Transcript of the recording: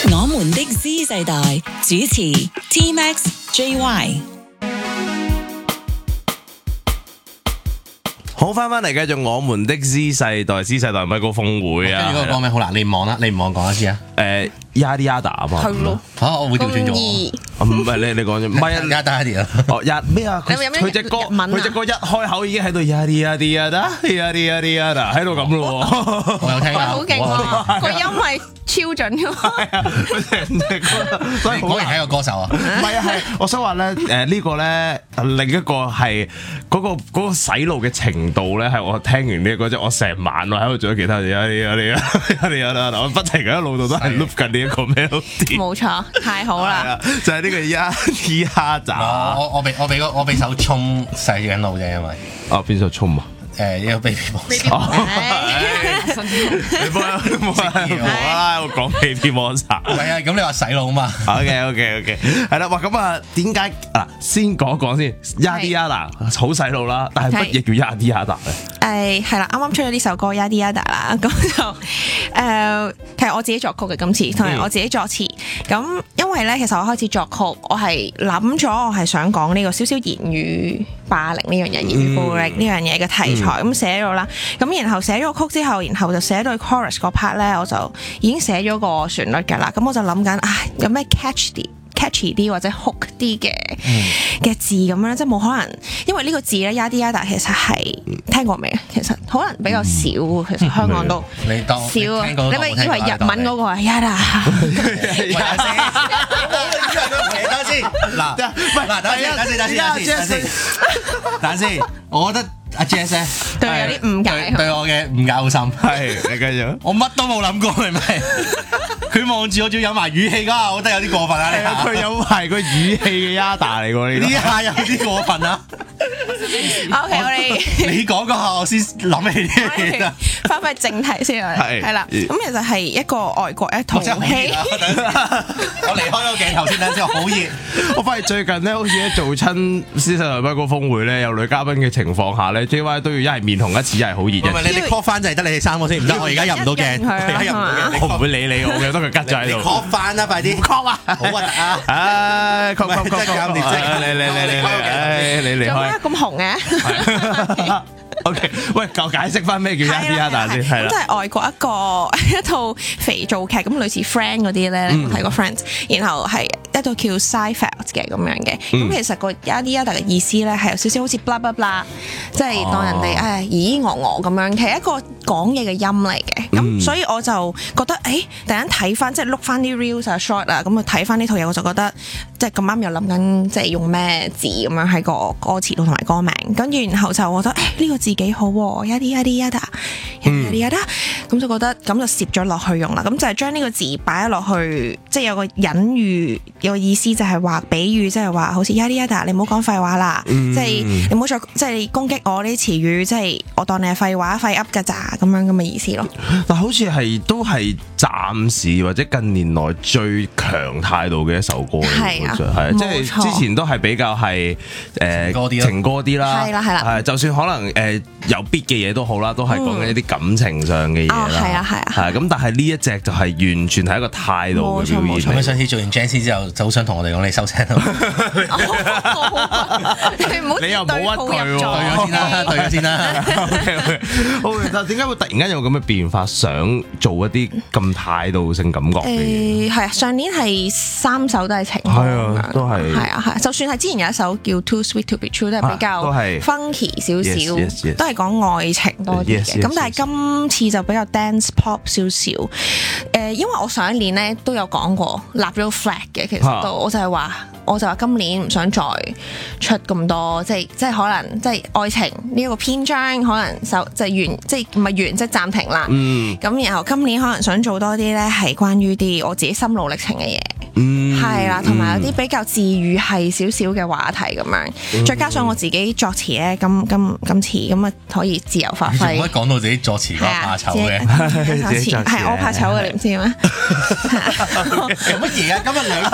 我們的 Z 世代主持 T-Max JY。 好，翻嚟繼續我們的 Z 世代咪高峰會啊！ 跟住嗰個講咩好啦？你唔望啦，你唔望講一次啊 ！Yada 啊嘛， 係咯， 我會調轉咗。 唔係你講啫，唔係 Yada 啊！ 哦咩啊？佢隻歌一開口已經喺度 Yada 喺度咁咯喎！ 我有聽啊， 好勁喎，個音係超準㗎。 所以果然係一個歌手啊！ 唔係啊，係我想話咧，呢個咧另一個係嗰個洗腦嘅程度咧，係我聽完呢個之後，我成晚我喺度做咗其他嘢，我不停喺腦度都係 loop 緊呢一個 melody。 冇錯，太好啦！ 就係呢個Yada。 我俾手沖洗緊腦啫，因為邊首沖啊？ 一個 baby monster。 你冇啦，我講 baby monster。 係啊，咁你話洗腦嘛 ？OK，係啦，哇，咁啊，點解先講一講先 ？Yada 好洗腦啦，但係乜嘢叫 Yada 咧？ 係啦，啱啱出咗呢首歌 Yada 啦，咁就其實我自己作曲嘅今次，同埋我自己作詞。咁因為咧，其實我開始作曲，我係諗咗，我係想講呢個少少言語霸凌呢樣嘢，言語暴力呢樣嘢嘅題材，咁寫咗啦。咁然後寫咗曲之後，然後就寫到 chorus 嗰 part 咧，我就已經寫咗個旋律㗎啦。咁我就諗緊，有咩 catchy 啲或者 hook 啲嘅字咁樣咧，即係冇可能，因為呢個字咧 Yada 其實係聽過未啊？其實可能比較少，其實香港都少啊。你咪以為日文嗰個係 Yada？ 等先，我覺得阿 Jess 咧對我有啲誤解， 對我嘅誤解好深。 係你繼續， 我乜都冇諗過，係咪？佢望住我，仲有埋語氣㗎，我覺得有啲過分啊！ 佢有埋個語氣嘅 Yada 嚟喎， 呢下有啲過分啊 ！OK， 我哋你講嗰下，我先諗起啲嘢啦。 翻返正題先啊，係啦。咁其實係一個外國一套戲。 我離開咗鏡頭先，等先，好熱。 我發現最近咧，好似咧做親 Z 世代咪高峰會咧，有女嘉賓嘅情況下咧 JY 都要一係面紅一次，一係好熱嘅。 唔係你 call 翻就係得你哋三個先，唔得，我而家入唔到鏡， 我唔會理你，我嘅得佢吉咗喺度。 call 翻啦，快啲 call 啊！ 好核突啊！ 唉，call，你離開。 咁紅嘅。 OK， 喂，夠解釋翻咩叫 Yada 先，係啦。 咁就係外國一套肥皂劇，咁類似 Friend 嗰啲咧，睇過 Friends，然後係一套叫 Seinfeld 嘅咁樣嘅。咁其實個 Yada 嘅意思咧係有少少好似 blah blah blah，即係當人哋咦咁樣，其實一個講嘢嘅音嚟嘅。咁所以我就覺得突然間睇翻即係碌翻啲 reels 啊 short 啊，咁啊睇翻呢套嘢，我就覺得即係咁啱又諗緊即係用咩字咁樣喺個歌詞度同埋歌名，跟住然後就覺得呢個字幾好喎，Yada，咁就覺得咁就攝咗落去用啦。咁就係將呢個字擺咗落去，即係有個隱喻，有個意思就係話比喻，即係話好似 Yada，你唔好講廢話啦，即係你唔好再即係攻擊我呢啲詞語，即係我當你係廢話廢噏㗎咋咁樣咁嘅意思咯。 但好似係都係暫時或者近年來最強態度嘅一首歌， 係啊， 即係之前都係比較係情歌啲啦， 係啦， 係就算可能有 beat 嘅嘢都好啦，都係講緊一啲感情上嘅嘢啦，係咁，但係呢一隻就係完全係一個態度嘅表現。 咁上次做完 Jazz 之後，就好想同我哋講你收聲。 你又冇屈佢喎， 對咗先啦。 OK，但係點解會突然間有咁嘅變化，想做一啲咁態度性感覺嘅嘢？ 係啊，上年係3首都係情歌， 係啊，都係， 係啊，就算係之前有一首叫 Too Sweet to Be True，都係比較 funky 少少，都係講愛情多啲嘅。咁但係今次就比較 dance pop 少少。因為我上一年咧都有講過立咗 flag 嘅，其實我就係話今年唔想再出咁多，即係可能即係愛情呢一個篇章，可能就完，即係唔係完，即係暫停啦。咁然後今年可能想做多啲咧，係關於啲我自己心路歷程嘅嘢。係啦，同埋有啲比較治癒係少少嘅話題咁樣，再加上我自己作詞咧，今次咁啊可以自由發揮。 唔可以講到自己作詞嗰個怕醜嘅， 係我怕醜嘅，你唔知咩？ 做乜嘢啊？今日兩